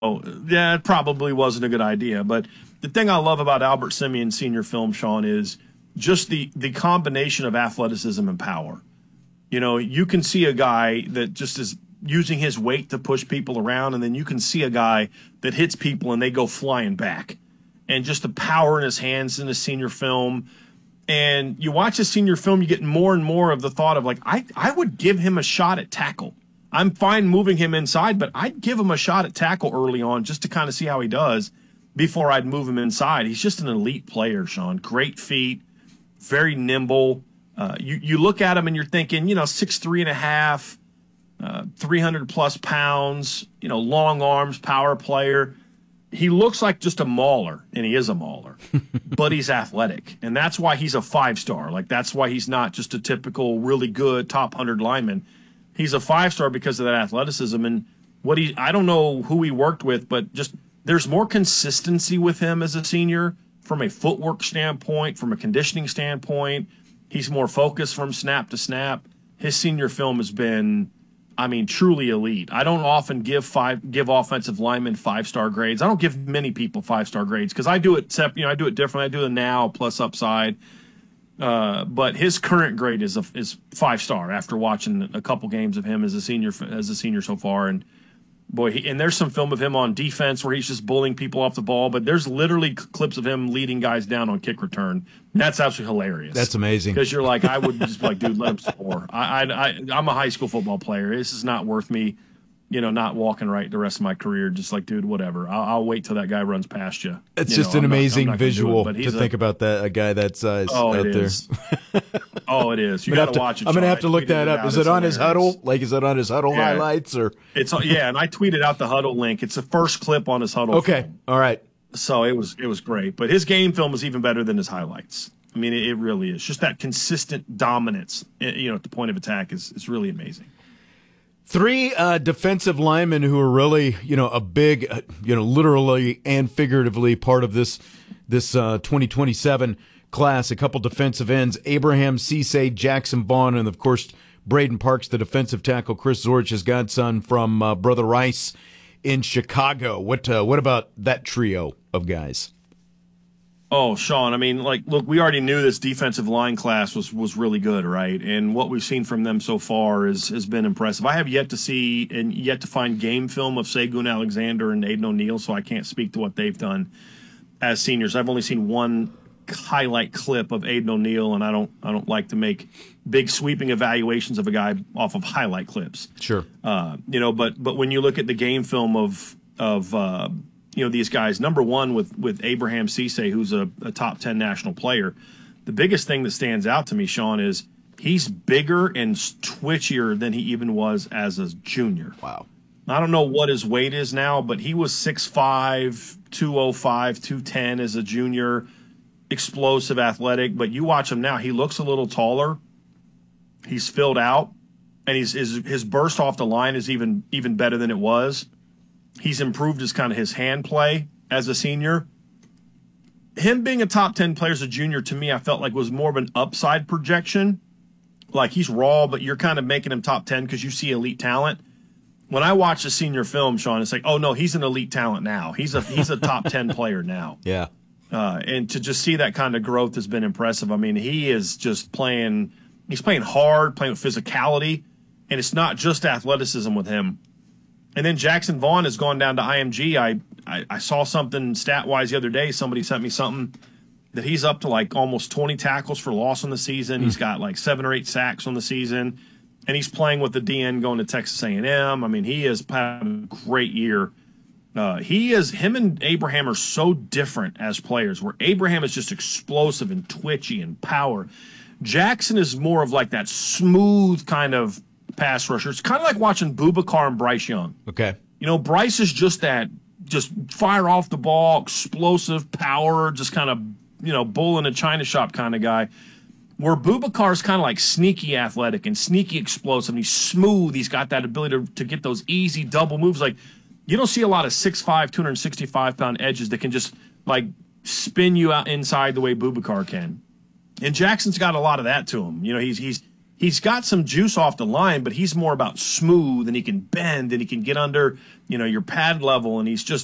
yeah, it probably wasn't a good idea. But the thing I love about Albert Simeon's senior film, Sean, is just the combination of athleticism and power. You know, you can see a guy that just is using his weight to push people around, and then you can see a guy that hits people and they go flying back. And just the power in his hands in his senior film. And you watch his senior film, you get more and more of the thought of, like, I would give him a shot at tackle. I'm fine moving him inside, but I'd give him a shot at tackle early on just to kind of see how he does before I'd move him inside. He's just an elite player, Sean. Great feet, very nimble. You look at him and you're thinking, 6'3.5", 300-plus pounds, long arms, power player. He looks like just a mauler, and he is a mauler, but he's athletic. And that's why he's a 5-star. Like, that's why he's not just a typical really good top 100 lineman. He's a 5-star because of that athleticism. And I don't know who he worked with, but just there's more consistency with him as a senior from a footwork standpoint, from a conditioning standpoint. He's more focused from snap to snap. His senior film has been, truly elite. I don't often give offensive linemen 5-star grades. I don't give many people 5-star grades because I do it I do it differently. I do it now plus upside. But his current grade is 5-star after watching a couple games of him as a senior so far. And boy, and there's some film of him on defense where he's just bullying people off the ball. But there's literally clips of him leading guys down on kick return. That's absolutely hilarious. That's amazing. Because you're like, I would just be like, dude, let him score. I'm a high school football player. This is not worth me, not walking right the rest of my career. Just like, dude, whatever. I'll wait till that guy runs past you. It's just an amazing visual to think about that, a guy that size out there. Oh, it is. You got to watch it. I'm going to have to look that up. Is it on his huddle? Like, is it on his huddle highlights? Or and I tweeted out the huddle link. It's the first clip on his huddle. Okay. Film. All right. So it was great. But his game film is even better than his highlights. It really is. Just that consistent dominance, at the point of attack is really amazing. 3 defensive linemen who are really, a big, literally and figuratively part of this 2027 class. A couple defensive ends: Abraham Cisse, Jackson Vaughn, and of course Braden Parks, the defensive tackle. Chris Zorich, his godson from Brother Rice in Chicago. What about that trio of guys? Oh, Sean, look, we already knew this defensive line class was really good, right? And what we've seen from them so far has been impressive. I have yet to see and yet to find game film of Segun Alexander and Aiden O'Neal, so I can't speak to what they've done as seniors. I've only seen one highlight clip of Aiden O'Neal, and I don't like to make big sweeping evaluations of a guy off of highlight clips. Sure. But when you look at the game film of these guys, number one with Abraham Cisse, who's a top 10 national player, the biggest thing that stands out to me, Sean, is he's bigger and twitchier than he even was as a junior. Wow. I don't know what his weight is now, but he was 6'5", 205, 210 as a junior, explosive, athletic. But you watch him now, he looks a little taller. He's filled out, and his burst off the line is even better than it was. He's improved his hand play as a senior. Him being a top 10 player as a junior, to me, I felt like was more of an upside projection. Like, he's raw, but you're kind of making him top 10 because you see elite talent. When I watch the senior film, Sean, it's like, oh, no, he's an elite talent now. He's a top 10 player now. Yeah. And to just see that kind of growth has been impressive. He is just playing – he's playing hard, playing with physicality, and it's not just athleticism with him. And then Jackson Vaughn has gone down to IMG. I saw something stat-wise the other day. Somebody sent me something that he's up to like almost 20 tackles for loss on the season. He's got like 7 or 8 sacks on the season. And he's playing with the DN going to Texas A&M. He has had a great year. Him and Abraham are so different as players, where Abraham is just explosive and twitchy and power. Jackson is more of like that smooth kind of pass rusher. It's kind of like watching Boubacar and Bryce Young. Okay. Bryce is just fire off the ball, explosive power, just kind of, bull in a china shop kind of guy. Where Boubacar is kind of like sneaky athletic and sneaky explosive. He's smooth. He's got that ability to get those easy double moves. Like, you don't see a lot of 6'5", 265-pound edges that can just, like, spin you out inside the way Boubacar can. And Jackson's got a lot of that to him. He's he's got some juice off the line, but he's more about smooth, and he can bend, and he can get under, your pad level, and he's just